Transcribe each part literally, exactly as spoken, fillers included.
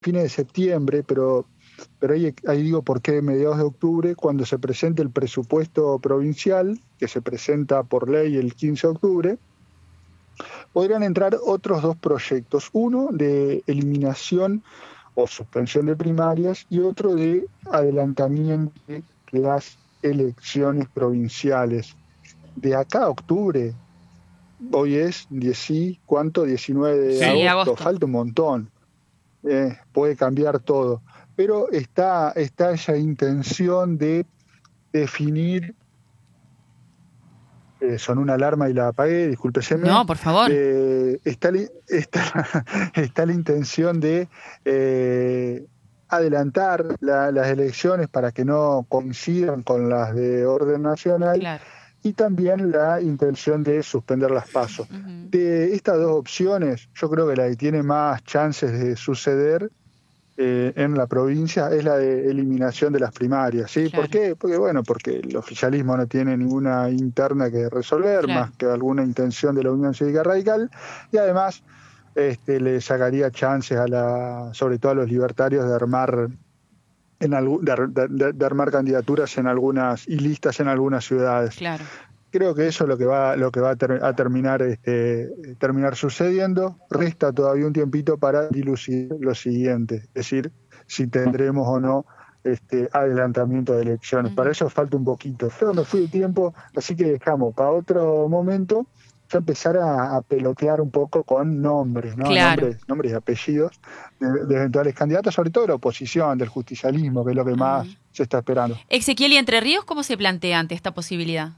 fines de septiembre, pero, pero ahí, ahí digo por qué mediados de octubre, cuando se presente el presupuesto provincial, que se presenta por ley el quince de octubre, podrían entrar otros dos proyectos, uno de eliminación o suspensión de primarias y otro de adelantamiento de las elecciones provinciales. De acá a octubre, hoy es diez, ¿cuánto? diecinueve de Sí, agosto, agosto. falta un montón, eh, puede cambiar todo, pero está, está esa intención de definir. Eh, sonó una alarma y la apagué, discúlpeseme. No, por favor. Eh, está, la- está, está la intención de eh, adelantar la- las elecciones para que no coincidan con las de orden nacional Claro. y también la intención de suspender las PASO. Ujú. De estas dos opciones, yo creo que la que tiene más chances de suceder eh, en la provincia es la de eliminación de las primarias, ¿sí? ¿Por Claro, qué? Porque, bueno, porque el oficialismo no tiene ninguna interna que resolver, claro. más que alguna intención de la Unión Cívica Radical, y además este, le sacaría chances a la, sobre todo a los libertarios de armar en algún, de, de, de armar candidaturas en algunas y listas en algunas ciudades. Claro. Creo que eso es lo que va, lo que va a, ter, a terminar, este, terminar sucediendo. Resta todavía un tiempito para dilucidar lo siguiente, es decir, si tendremos o no este adelantamiento de elecciones. Para Ujú. eso falta un poquito. Pero me fui de tiempo, así que dejamos para otro momento ya empezar a, a pelotear un poco con nombres, ¿no? Claro. Nombres, nombres y apellidos de, de eventuales candidatos, sobre todo de la oposición, del justicialismo, que es lo que Ajá. más se está esperando. Ezequiel, ¿y Entre Ríos cómo se plantea ante esta posibilidad?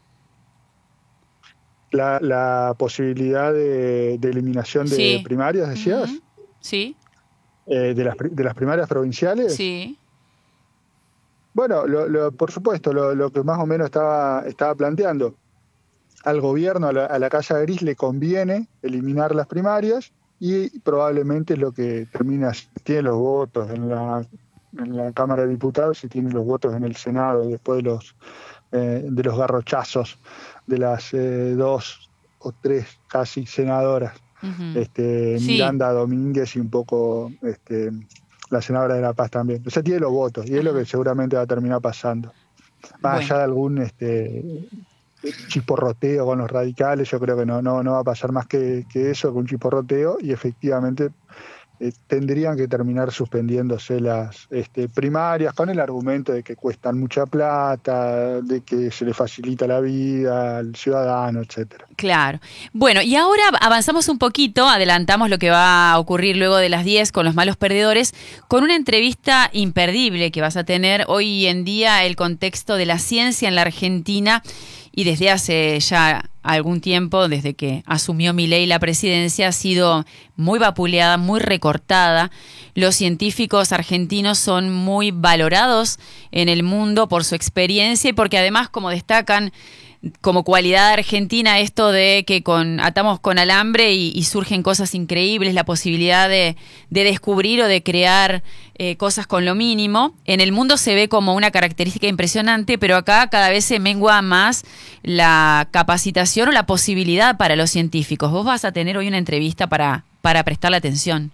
La, la posibilidad de, de eliminación de Sí. primarias, Ujú. decías, Sí, eh, de, las, de las primarias provinciales. sí. Bueno, lo, lo, por supuesto, lo, lo que más o menos estaba, estaba planteando, al gobierno, a la, a la Casa Gris le conviene eliminar las primarias y probablemente es lo que termina, tiene los votos en la, en la Cámara de Diputados y tiene los votos en el Senado después de los, eh, de los garrochazos de las eh, dos o tres casi senadoras. Ujú. Este, Sí. Miranda Domínguez y un poco este, la senadora de La Paz también. O sea, tiene los votos y es lo que Ajá. seguramente va a terminar pasando. Más Bueno. allá de algún este, chisporroteo con los radicales, yo creo que no, no, no va a pasar más que, que eso, que un chisporroteo, y efectivamente eh, tendrían que terminar suspendiéndose las este, primarias con el argumento de que cuestan mucha plata, de que se le facilita la vida al ciudadano, etcétera. Claro. Bueno, y ahora avanzamos un poquito, adelantamos lo que va a ocurrir luego de las diez con los malos perdedores, con una entrevista imperdible que vas a tener hoy en día, el contexto de la ciencia en la Argentina, y desde hace ya algún tiempo, desde que asumió Milei la presidencia, ha sido muy vapuleada, muy recortada. Los científicos argentinos son muy valorados en el mundo por su experiencia y porque además, como destacan como cualidad argentina, esto de que con atamos con alambre y, y surgen cosas increíbles, la posibilidad de, de descubrir o de crear eh, cosas con lo mínimo. En el mundo se ve como una característica impresionante, pero acá cada vez se mengua más la capacitación o la posibilidad para los científicos. Vos vas a tener hoy una entrevista para, para prestarle atención.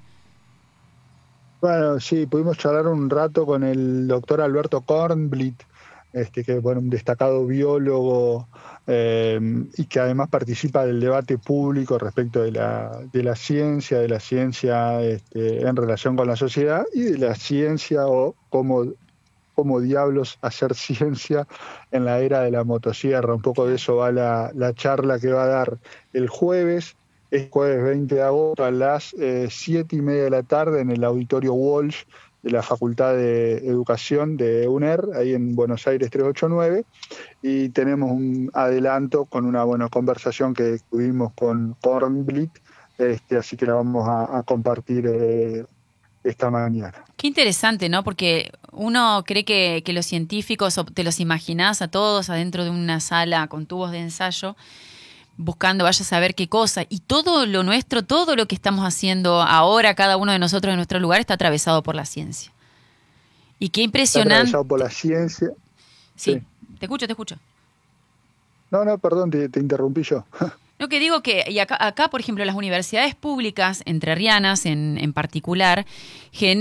Bueno, sí, pudimos charlar un rato con el doctor Alberto Kornblit, este, que bueno, un destacado biólogo eh, y que además participa del debate público respecto de la, de la ciencia, de la ciencia este, en relación con la sociedad y de la ciencia o cómo, cómo diablos hacer ciencia en la era de la motosierra. Un poco de Claro. eso va la, la charla que va a dar el jueves. Es jueves veinte de agosto a las eh, siete y media de la tarde en el Auditorio Walsh de la Facultad de Educación de UNER, ahí en Buenos Aires trescientos ochenta y nueve, y tenemos un adelanto con una buena conversación que tuvimos con Kornblit, este, así que la vamos a, a compartir eh, esta mañana. Qué interesante, ¿no? Porque uno cree que, que los científicos, o te los imaginás a todos adentro de una sala con tubos de ensayo, buscando vaya a saber qué cosa. Y todo lo nuestro, todo lo que estamos haciendo ahora, cada uno de nosotros en nuestro lugar, está atravesado por la ciencia. Y qué Está atravesado por impresionante. la ciencia. Sí, Sí. te escucho, te escucho. No, no, perdón, te, te interrumpí yo. No, que digo que y acá, acá, por ejemplo, las universidades públicas entrerrianas en, en particular,